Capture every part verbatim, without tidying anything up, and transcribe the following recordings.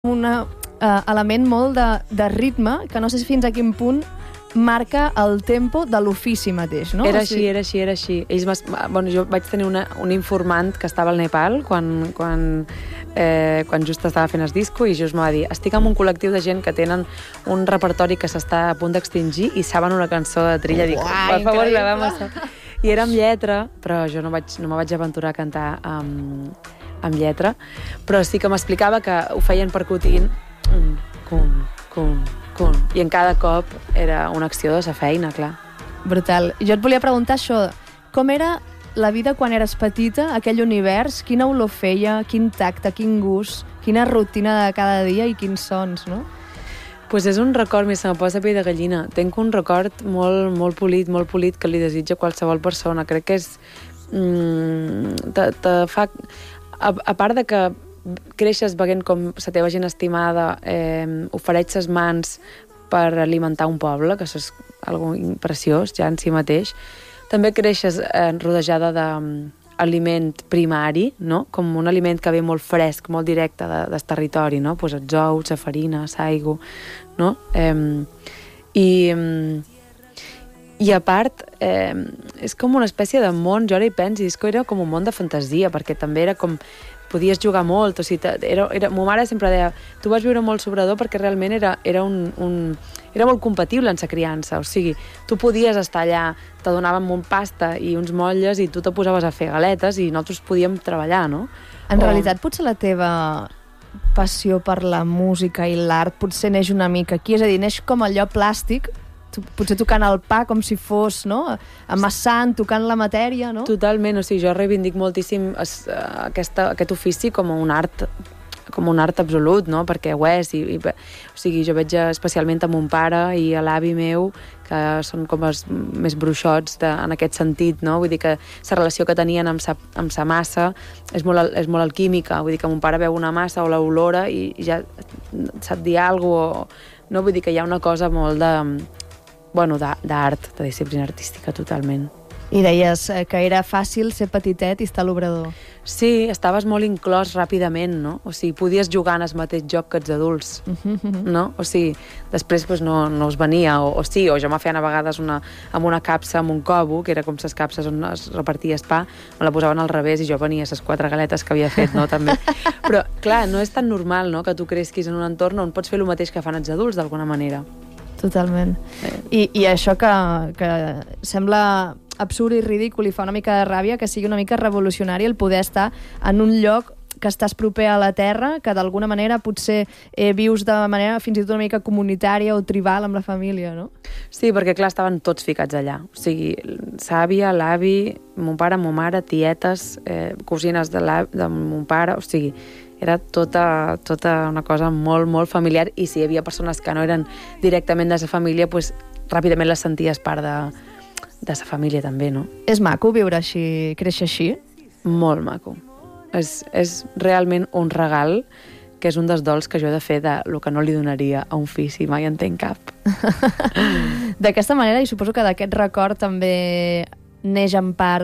un uh, element molt de, de ritme, que no sé si fins a quin punt marca el tempo de l'ofici mateix, no? Era o sigui... així, era així, era així. Ells bueno, jo vaig tenir una, un informant que estava al Nepal quan, quan, eh, quan just estava fent el disco i just m'ha va dir, estic amb un col·lectiu de gent que tenen un repertori que s'està a punt d'extingir i saben una cançó de Trilla. Dic, per favor, gravem això. I era amb lletra, però jo no, vaig, no me vaig aventurar a cantar amb, amb lletra, però sí que m'explicava que ho feien percutint un, cum, cum, cum, i en cada cop era una acció de sa feina, clar. Brutal. Jo et volia preguntar això, com era la vida quan eres petita, aquell univers, quina olor feia, quin tacte, quin gust, quina rutina de cada dia i quins sons, no? Pues és un record, més se me posa pell de gallina. Tenc un record molt, molt polit, molt polit, que li desitja qualsevol persona. Crec que és... Mm, te, te fa... A, a part de que creixes veient com la teva gent estimada eh, ofereix les mans per alimentar un poble, que això és algo preciós ja en si mateix, també creixes eh, rodejada d'aliment primari, no? Com un aliment que ve molt fresc, molt directe de, del territori, no? Pues els ous, la farina, l'aigua, no? Eh, i, I a part, eh, és com una espècie de món, jo ara hi penso, i és que era com un món de fantasia, perquè també era com... podies jugar molt, o sigui, era, era, ma mare sempre deia, tu vas viure molt sobrador perquè realment era, era, un, un, era molt compatible en sa criança, o sigui, tu podies estar allà, te donàvem un pasta i uns motlles i tu te posaves a fer galetes i nosaltres podíem treballar, no? En o... realitat, potser la teva passió per la música i l'art potser neix una mica aquí, és a dir, neix com allò plàstic, tu, potser tocant el pa com si fos, no? Amassant, tocant la matèria, no? Totalment, o sigui, jo reivindic moltíssim es, uh, aquesta, aquest ofici com un art com un art absolut, no? Perquè ho és, i, i, o sigui, jo veig especialment a mon pare i a l'avi meu, que són com els més bruixots de, en aquest sentit, no? Vull dir que la relació que tenien amb sa, amb sa massa és molt, és molt alquímica, vull dir que mon pare veu una massa o l'olora i, i ja sap dir alguna cosa, no? Vull dir que hi ha una cosa molt de... bueno, d'art, de disciplina artística, totalment. I deies que era fàcil ser petitet i estar a l'obrador. Sí, estaves molt inclòs ràpidament, no? O sigui, podies jugar en el mateix joc que els adults, no? O sigui, després pues, no, no us venia, o, o sí, o jo me feien a vegades una, amb una capsa, amb un cobo, que era com les capses on es repartia el pa, me la posaven al revés i jo venia les quatre galetes que havia fet, no? També. Però, clar, no és tan normal, no?, que tu cresquis en un entorn on pots fer el mateix que fan els adults, d'alguna manera. Totalment. I, i això que, que sembla absurd i ridícul i fa una mica de ràbia, que sigui una mica revolucionari el poder estar en un lloc que estàs proper a la terra, que d'alguna manera potser eh, vius de manera fins i tot una mica comunitària o tribal amb la família, no? Sí, perquè clar, estaven tots ficats allà. O sigui, l'àvia, l'avi, mon pare, mon mare, tietes, eh, cosines de, de mon pare, o sigui... era tota, tota una cosa molt, molt familiar, i si hi havia persones que no eren directament de sa família, pues, ràpidament les senties part de, de sa família també, no? És maco viure així, créixer així? Molt maco. És, és realment un regal, que és un dels dols que jo he de fer de lo que no li donaria a un fill si mai en tenc cap. D'aquesta manera, i suposo que d'aquest record també neix en part...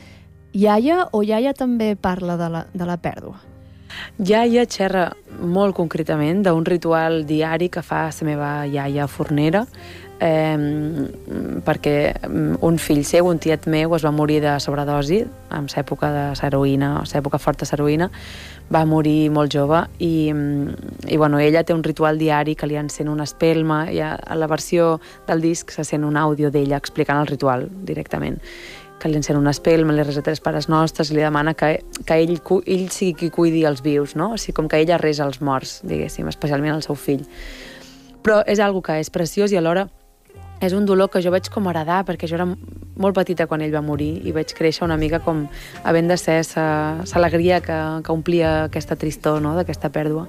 Iaia o iaia també parla de la, de la pèrdua? Iaia xerra molt concretament d'un ritual diari que fa la meva iaia fornera, eh, perquè un fill seu, un tiet meu, es va morir de sobredosi en l'època de l'heroïna, en l'època forta de l'heroïna, va morir molt jove i, i bueno, ella té un ritual diari que li encén una espelma, i a la versió del disc se sent un àudio d'ella explicant el ritual directament, que li encén una espelma, li resa tres pares nostres, li demana que, que ell, ell sigui qui cuidi els vius, no? O sigui, com que ella resa els morts, diguéssim, especialment el seu fill. Però és algo que és preciós i alhora és un dolor que jo vaig com heredar, perquè jo era molt petita quan ell va morir i vaig créixer una mica com havent de ser l'alegria que, que omplia aquesta tristor, no?, d'aquesta pèrdua.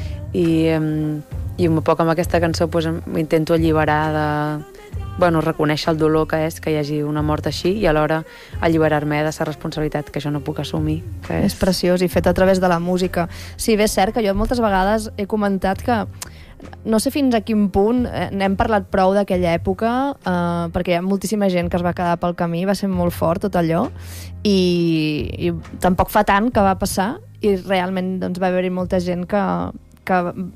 I, i un poc amb aquesta cançó pues, m'intento alliberar de... bueno, reconèixer el dolor que és que hi hagi una mort així i alhora alliberar-me de la responsabilitat que jo no puc assumir. Que és... és preciós i fet a través de la música. Sí, bé, és cert que jo moltes vegades he comentat que no sé fins a quin punt eh, n'hem parlat prou d'aquella època, eh, perquè hi ha moltíssima gent que es va quedar pel camí, va ser molt fort tot allò, i, i tampoc fa tant que va passar, i realment doncs, va haver-hi molta gent que, que